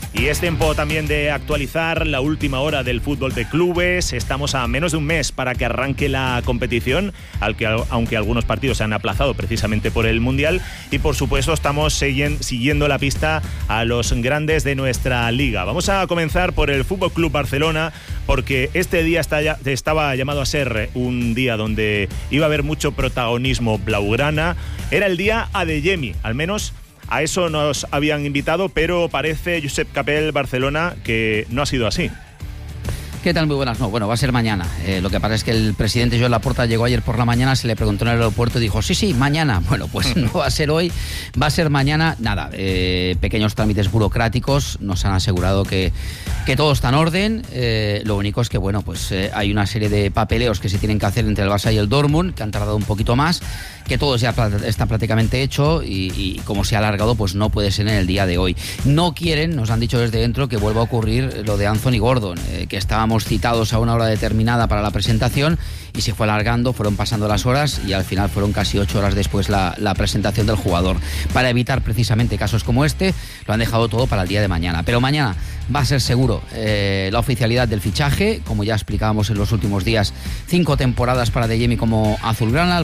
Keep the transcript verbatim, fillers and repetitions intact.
Y es tiempo también de actualizar la última hora del fútbol de clubes. Estamos a menos de un mes para que arranque la competición, al que, aunque algunos partidos se han aplazado precisamente por el Mundial. Y por supuesto estamos siguiendo la pista a los grandes de nuestra liga. Vamos a comenzar por el Fútbol Club Barcelona, porque este día está ya, estaba llamado a ser un día donde iba a haber mucho protagonismo blaugrana. Era el día Adeyemi, al menos a eso nos habían invitado, pero parece, Josep Capell, Barcelona, que no ha sido así. ¿Qué tal? Muy buenas. No, bueno, va a ser mañana. Eh, lo que pasa es que el presidente Joan Laporta llegó ayer por la mañana, se le preguntó en el aeropuerto y dijo, sí, sí, mañana. Bueno, pues no va a ser hoy, va a ser mañana. Nada, eh, pequeños trámites burocráticos, nos han asegurado que, que todo está en orden. Eh, lo único es que, bueno, pues eh, hay una serie de papeleos que se tienen que hacer entre el Barça y el Dortmund, que han tardado un poquito más, que todo ya está prácticamente hecho y, y como se ha alargado, pues no puede ser en el día de hoy. No quieren, nos han dicho desde dentro, que vuelva a ocurrir lo de Anthony Gordon, eh, que estábamos citados a una hora determinada para la presentación y se fue alargando, fueron pasando las horas y al final fueron casi ocho horas después la, la presentación del jugador. Para evitar precisamente casos como este, lo han dejado todo para el día de mañana. Pero mañana va a ser seguro eh, la oficialidad del fichaje, como ya explicábamos en los últimos días, cinco temporadas para Adeyemi como azulgrana.